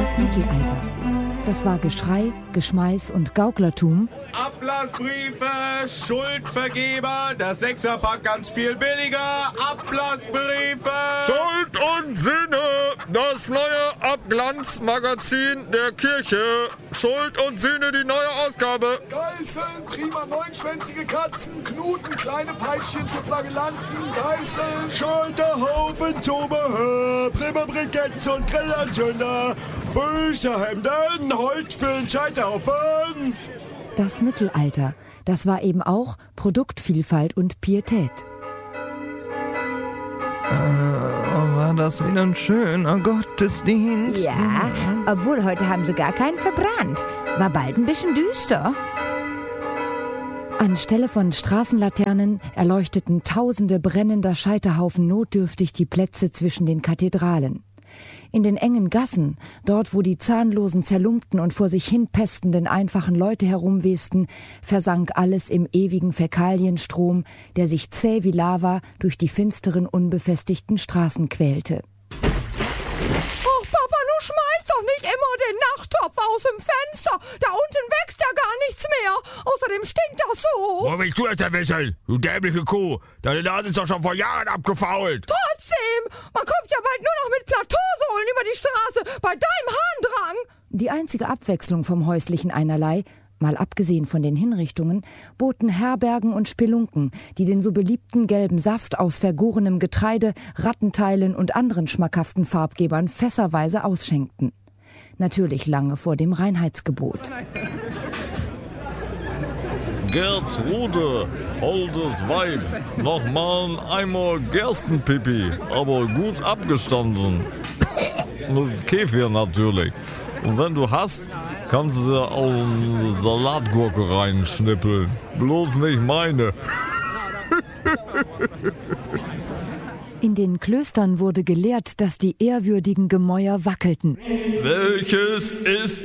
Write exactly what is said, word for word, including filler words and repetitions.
Das Mittelalter. Das war Geschrei, Geschmeiß und Gauklertum. Ablassbriefe, Schuldvergeber, das Sechserpack ganz viel billiger. Ablassbriefe. Schuld und Sinne, das neue Abglanzmagazin der Kirche. Schuld und Sinne, die neue Ausgabe. Geißeln, prima neunschwänzige Katzen, Knuten, kleine Peitschen für Flagellanten, Geißeln. Scheiterhaufen, Zubehör, prima Briketts und Grillanzünder, Bücherhemden, Holz für den Scheiterhaufen. Das Mittelalter, das war eben auch Produktvielfalt und Pietät. Äh, war das wieder ein schöner Gottesdienst? Ja, obwohl heute haben sie gar keinen verbrannt. War bald ein bisschen düster. Anstelle von Straßenlaternen erleuchteten tausende brennender Scheiterhaufen notdürftig die Plätze zwischen den Kathedralen. In den engen Gassen, dort wo die zahnlosen, zerlumpten und vor sich hin pestenden einfachen Leute herumwesten, versank alles im ewigen Fäkalienstrom, der sich zäh wie Lava durch die finsteren, unbefestigten Straßen quälte. Oh, Papa, du schmeißt doch nicht immer den Nachttopf aus dem Fenster. Da unten wächst ja gar nichts mehr. Außerdem stinkt das so. Wo willst du das denn wissen, du dämliche Kuh? Deine Nase ist doch schon vor Jahren abgefault. Trotzdem, man kommt ja bald nur noch mit Plateausohlen über die Straße bei deinem Harndrang. Die einzige Abwechslung vom häuslichen Einerlei, mal abgesehen von den Hinrichtungen, boten Herbergen und Spelunken, die den so beliebten gelben Saft aus vergorenem Getreide, Rattenteilen und anderen schmackhaften Farbgebern fässerweise ausschenkten. Natürlich lange vor dem Reinheitsgebot. Gertrude, holdes Weib, nochmal ein Eimer Gerstenpipi, aber gut abgestanden. Mit Kefir natürlich. Und wenn du hast, kannst du auch eine Salatgurke reinschnippeln. Bloß nicht meine. In den Klöstern wurde gelehrt, dass die ehrwürdigen Gemäuer wackelten. Welches ist